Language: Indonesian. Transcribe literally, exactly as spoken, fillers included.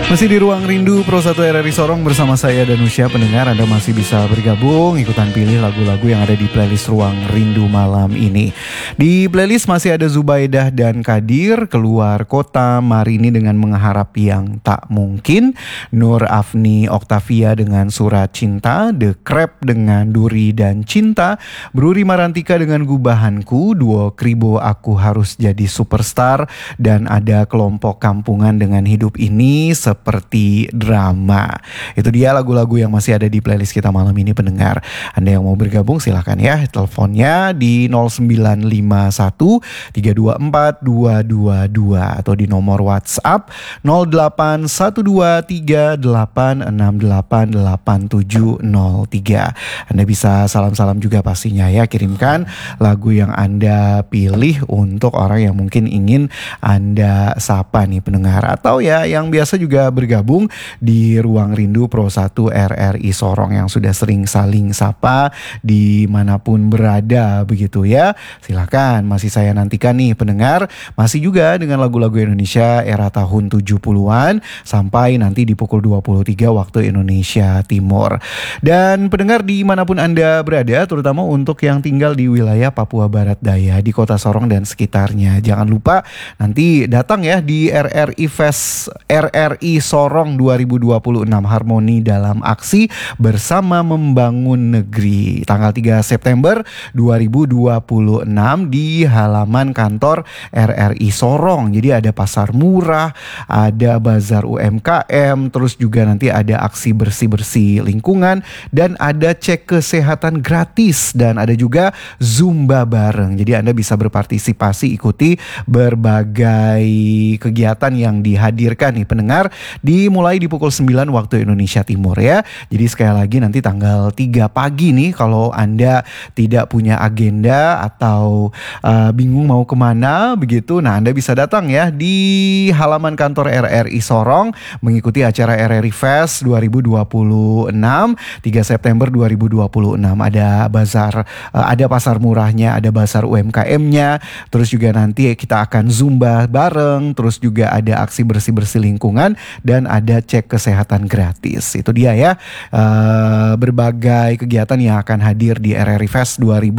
Masih di Ruang Rindu Pro satu R R I Sorong bersama saya Danusya. Pendengar, Anda masih bisa bergabung, ikutan pilih lagu-lagu yang ada di playlist Ruang Rindu malam ini. Di playlist masih ada Zubaidah dan Kadir, Keluar Kota, Marini dengan Mengharap Yang Tak Mungkin, Nur Afni Oktavia dengan Surat Cinta, The Crab dengan Duri dan Cinta, Bruri Marantika dengan Gubahanku, Duo Kribo Aku Harus Jadi Superstar, dan ada Kelompok Kampungan dengan Hidup Ini Seperti Drama. Itu dia lagu-lagu yang masih ada di playlist kita malam ini, pendengar. Anda yang mau bergabung silahkan ya, teleponnya di nol sembilan lima satu tiga dua empat dua dua dua atau di nomor WhatsApp nol delapan satu dua tiga delapan enam delapan delapan tujuh nol tiga. Anda bisa salam-salam juga pastinya ya, kirimkan lagu yang Anda pilih untuk orang yang mungkin ingin Anda sapa nih, pendengar, atau ya yang biasa juga bergabung di Ruang Rindu Pro satu R R I Sorong yang sudah sering saling sapa dimanapun berada begitu ya. Silahkan, masih saya nantikan nih pendengar, masih juga dengan lagu-lagu Indonesia era tahun tujuh puluhan sampai nanti di pukul dua puluh tiga waktu Indonesia Timur. Dan pendengar dimanapun Anda berada, terutama untuk yang tinggal di wilayah Papua Barat Daya, di kota Sorong dan sekitarnya, jangan lupa nanti datang ya di R R I Fest R R I Sorong dua ribu dua puluh enam, Harmoni Dalam Aksi Bersama Membangun Negeri, tanggal tiga September dua ribu dua puluh enam di halaman kantor R R I Sorong. Jadi ada pasar murah, ada bazar U M K M, terus juga nanti ada aksi bersih-bersih lingkungan, dan ada cek kesehatan gratis, dan ada juga Zumba bareng. Jadi Anda bisa berpartisipasi, ikuti berbagai kegiatan yang dihadirkan nih pendengar, dimulai di pukul sembilan waktu Indonesia Timur ya. Jadi sekali lagi nanti tanggal tiga pagi nih, kalau Anda tidak punya agenda atau uh, bingung mau kemana begitu, nah Anda bisa datang ya di halaman kantor R R I Sorong mengikuti acara R R I Fest dua ribu dua puluh enam tiga September dua ribu dua puluh enam. Ada bazar, uh, ada pasar murahnya, ada bazar U M K M-nya, terus juga nanti kita akan Zumba bareng, terus juga ada aksi bersih-bersih lingkungan, dan ada cek kesehatan gratis. Itu dia ya, uh, berbagai kegiatan yang akan hadir di R R I Fest dua ribu